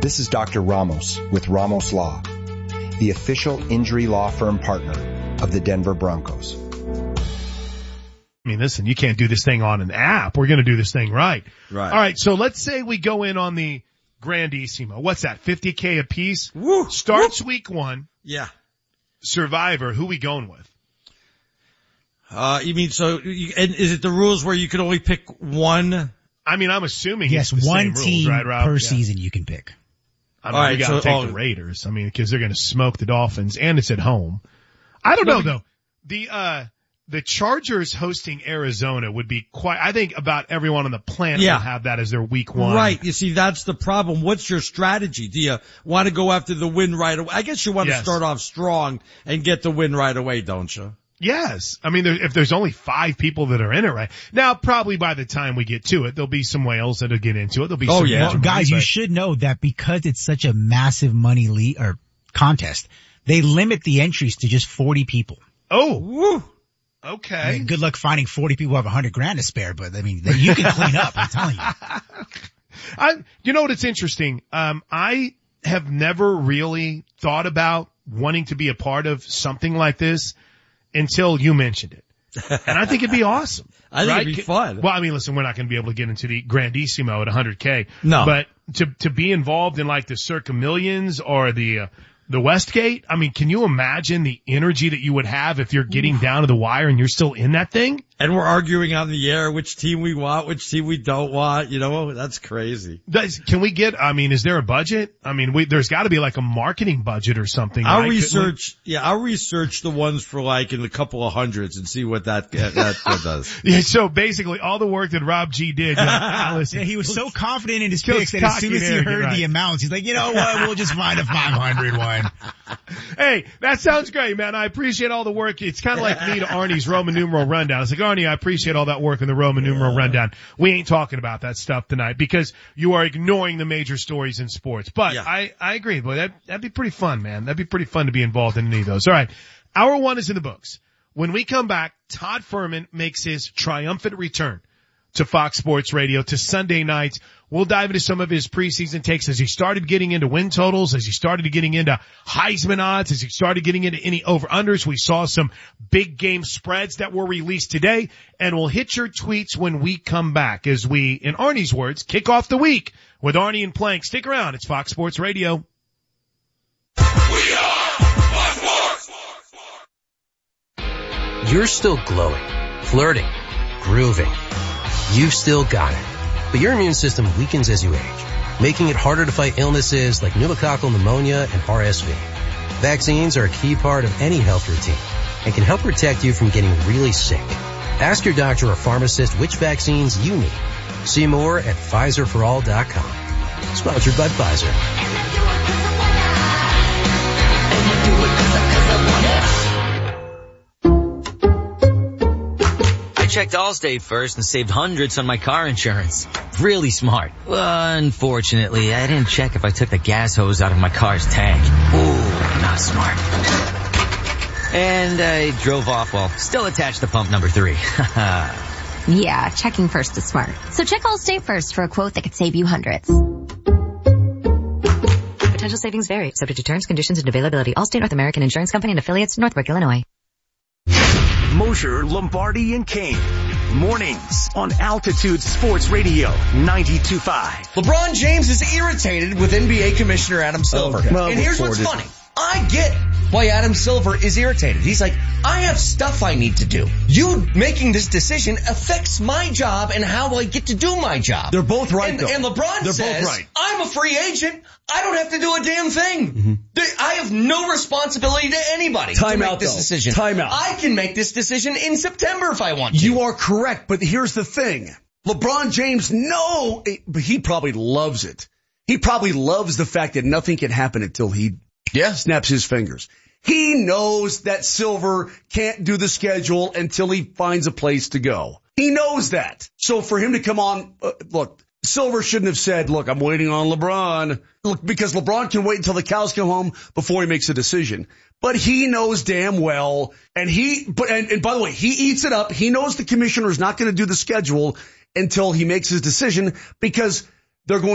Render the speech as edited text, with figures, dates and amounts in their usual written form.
This is Dr. Ramos with Ramos Law, the official injury law firm partner of the Denver Broncos. I mean, listen, you can't do this thing on an app. We're going to do this thing right. Right. All right, so let's say we go in on the Grandissimo. What's that, $50K a piece? Woo. Starts week 1. Yeah. Survivor, who we going with? You mean, and is it the rules where you can only pick one? I mean, I'm assuming yes, it's the one same team rules, right, Rob? per season you can pick. I mean, we got to take the Raiders. I mean, because they're going to smoke the Dolphins, and it's at home. I don't know though. The Chargers hosting Arizona would be quite. I think about everyone on the planet will have that as their week 1. Right. You see, that's the problem. What's your strategy? Do you want to go after the win right away? I guess you want to start off strong and get the win right away, don't you? Yes. I mean, if there's only 5 people that are in it right now, probably by the time we get to it, there'll be some whales that'll get into it. There'll be some Well, guys, you should know that because it's such a massive money or contest, they limit the entries to just 40 people. Oh, woo. Okay. I mean, good luck finding 40 people who have $100,000 to spare, but I mean, you can clean up, I'm telling you. You know what? It's interesting. I have never really thought about wanting to be a part of something like this until you mentioned it. And I think it'd be awesome. I think it'd be fun. Well, I mean, listen, we're not going to be able to get into the Grandissimo at $100K. No. But to be involved in like the Circa Millions or the Westgate, I mean, can you imagine the energy that you would have if you're getting down to the wire and you're still in that thing? And we're arguing on the air which team we want, which team we don't want. You know, that's crazy. Can we get, I mean, is there a budget? I mean, there's got to be like a marketing budget or something. I'll research the ones for like in a couple of hundreds and see what that does. Yeah, so basically all the work that Rob G did, he was so confident in his picks that as soon as he heard the amounts, he's like, you know what, we'll just find a 500 one. Hey, that sounds great, man. I appreciate all the work. It's kind of like me to Arnie's Roman numeral rundown. It's like, Arnie, I appreciate all that work in the Roman numeral rundown. We ain't talking about that stuff tonight because you are ignoring the major stories in sports. But I agree. Boy, that'd be pretty fun, man. That'd be pretty fun to be involved in any of those. All right. Hour 1 is in the books. When we come back, Todd Fuhrman makes his triumphant return to Fox Sports Radio to Sunday nights. We'll dive into some of his preseason takes as he started getting into win totals, as he started getting into Heisman odds, as he started getting into any over-unders. We saw some big game spreads that were released today, and we'll hit your tweets when we come back as we, in Arnie's words, kick off the week with Arnie and Plank. Stick around. It's Fox Sports Radio. We are Fox Sports. You're still glowing, flirting, grooving. You've still got it. But your immune system weakens as you age, making it harder to fight illnesses like pneumococcal pneumonia and RSV. Vaccines are a key part of any health routine and can help protect you from getting really sick. Ask your doctor or pharmacist which vaccines you need. See more at PfizerForAll.com. Sponsored by Pfizer. I checked Allstate first and saved hundreds on my car insurance. Really smart. Unfortunately, I didn't check if I took the gas hose out of my car's tank. Ooh, not smart. And I drove off while still attached to pump number 3. Yeah, checking first is smart. So check Allstate first for a quote that could save you hundreds. Potential savings vary, subject to terms, conditions, and availability. Allstate North American Insurance Company and affiliates, Northbrook, Illinois. Mosher, Lombardi, and Kane. Mornings on Altitude Sports Radio 92.5. LeBron James is irritated with NBA Commissioner Adam Silver. Okay. Well, and here's what's funny. I get why Adam Silver is irritated. He's like, I have stuff I need to do. You making this decision affects my job and how I get to do my job. They're both right, though. And LeBron says, I'm a free agent. I don't have to do a damn thing. Mm-hmm. I have no responsibility to anybody to make this decision. Time out. I can make this decision in September if I want to. You are correct, but here's the thing. LeBron James, but he probably loves it. He probably loves the fact that nothing can happen until he snaps his fingers. He knows that Silver can't do the schedule until he finds a place to go. He knows that. So for him to come on, look, Silver shouldn't have said, look, I'm waiting on LeBron. Look, because LeBron can wait until the cows come home before he makes a decision. But he knows damn well, and by the way, he eats it up. He knows the commissioner is not going to do the schedule until he makes his decision because they're going